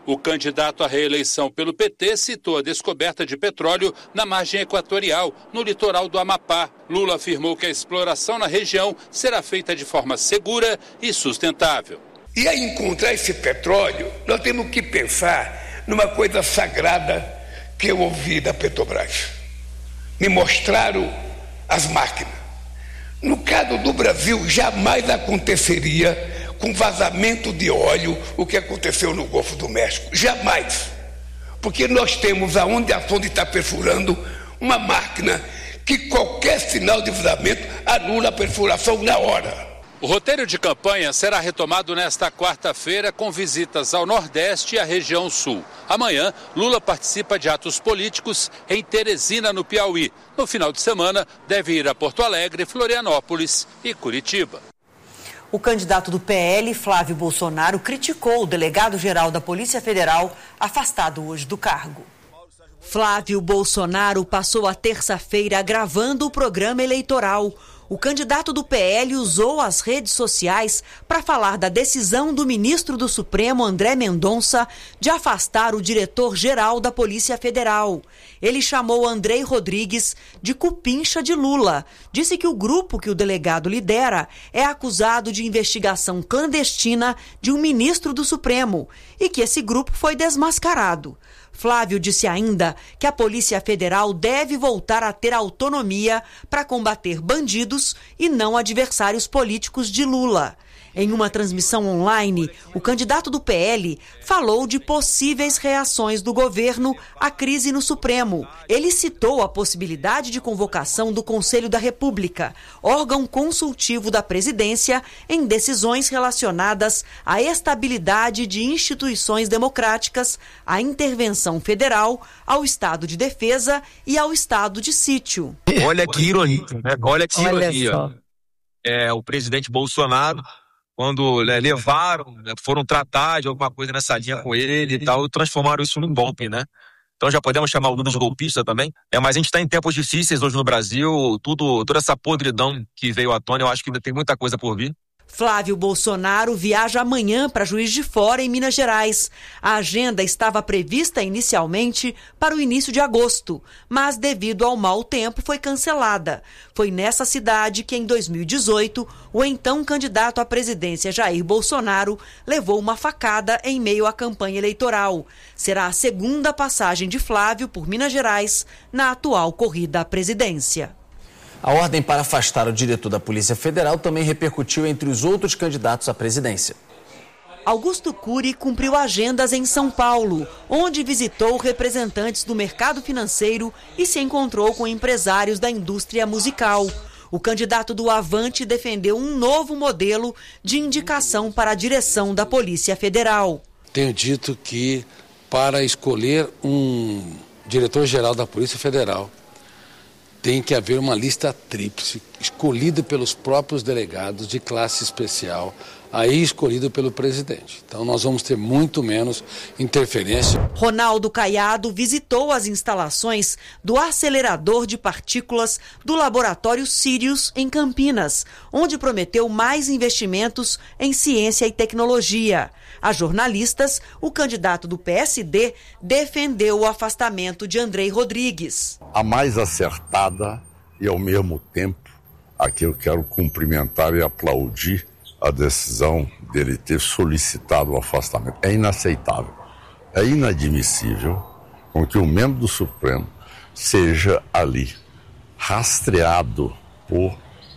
O candidato à reeleição pelo PT citou a descoberta de petróleo na margem equatorial, no litoral do Amapá. Lula afirmou que a exploração na região será feita de forma segura e sustentável. E a encontrar esse petróleo, nós temos que pensar numa coisa sagrada que eu ouvi da Petrobras. Me mostraram as máquinas. No caso do Brasil, jamais aconteceria com vazamento de óleo o que aconteceu no Golfo do México. Jamais. Porque nós temos aonde a sonda está perfurando uma máquina que qualquer sinal de vazamento anula a perfuração na hora. O roteiro de campanha será retomado nesta quarta-feira com visitas ao Nordeste e à região Sul. Amanhã, Lula participa de atos políticos em Teresina, no Piauí. No final de semana, deve ir a Porto Alegre, Florianópolis e Curitiba. O candidato do PL, Flávio Bolsonaro, criticou o delegado-geral da Polícia Federal, afastado hoje do cargo. Flávio Bolsonaro passou a terça-feira gravando o programa eleitoral. O candidato do PL usou as redes sociais para falar da decisão do ministro do Supremo, André Mendonça, de afastar o diretor-geral da Polícia Federal. Ele chamou Andrei Rodrigues de cupincha de Lula. Disse que o grupo que o delegado lidera é acusado de investigação clandestina de um ministro do Supremo e que esse grupo foi desmascarado. Flávio disse ainda que a Polícia Federal deve voltar a ter autonomia para combater bandidos e não adversários políticos de Lula. Em uma transmissão online, o candidato do PL falou de possíveis reações do governo à crise no Supremo. Ele citou a possibilidade de convocação do Conselho da República, órgão consultivo da presidência, em decisões relacionadas à estabilidade de instituições democráticas, à intervenção federal, ao estado de defesa e ao estado de sítio. Olha que ironia, né? Olha que ironia. O presidente Bolsonaro, quando levaram, foram tratar de alguma coisa nessa linha com ele e tal, transformaram isso num golpe, né? Então já podemos chamar o Lula de golpista também. Mas a gente está em tempos difíceis hoje no Brasil, toda essa podridão que veio à tona, eu acho que ainda tem muita coisa por vir. Flávio Bolsonaro viaja amanhã para Juiz de Fora, em Minas Gerais. A agenda estava prevista inicialmente para o início de agosto, mas devido ao mau tempo foi cancelada. Foi nessa cidade que, em 2018, o então candidato à presidência Jair Bolsonaro levou uma facada em meio à campanha eleitoral. Será a segunda passagem de Flávio por Minas Gerais na atual corrida à presidência. A ordem para afastar o diretor da Polícia Federal também repercutiu entre os outros candidatos à presidência. Augusto Cury cumpriu agendas em São Paulo, onde visitou representantes do mercado financeiro e se encontrou com empresários da indústria musical. O candidato do Avante defendeu um novo modelo de indicação para a direção da Polícia Federal. Tenho dito que para escolher um diretor-geral da Polícia Federal, tem que haver uma lista tríplice, escolhida pelos próprios delegados de classe especial, aí escolhido pelo presidente. Então nós vamos ter muito menos interferência. Ronaldo Caiado visitou as instalações do acelerador de partículas do laboratório Sirius, em Campinas, onde prometeu mais investimentos em ciência e tecnologia. A jornalistas, o candidato do PSD defendeu o afastamento de Andrei Rodrigues. A mais acertada e, ao mesmo tempo, aqui eu quero cumprimentar e aplaudir a decisão dele ter solicitado o afastamento. É inaceitável, é inadmissível com que um membro do Supremo seja ali rastreado por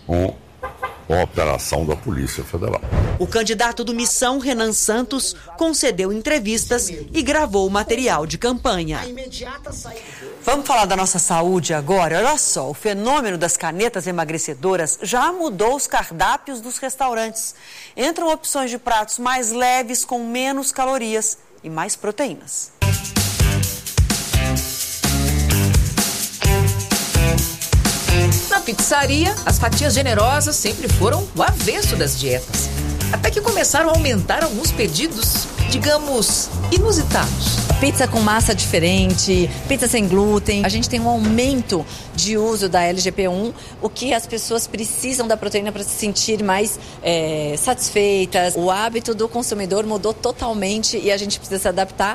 uma operação da Polícia Federal. O candidato do Missão, Renan Santos, concedeu entrevistas e gravou material de campanha. Vamos falar da nossa saúde agora? Olha só, o fenômeno das canetas emagrecedoras já mudou os cardápios dos restaurantes. Entram opções de pratos mais leves, com menos calorias e mais proteínas. Na pizzaria, as fatias generosas sempre foram o avesso das dietas. Até que começaram a aumentar alguns pedidos, digamos, inusitados. Pizza com massa diferente, pizza sem glúten. A gente tem um aumento de uso da LGP1, o que as pessoas precisam da proteína para se sentir mais satisfeitas. O hábito do consumidor mudou totalmente e a gente precisa se adaptar.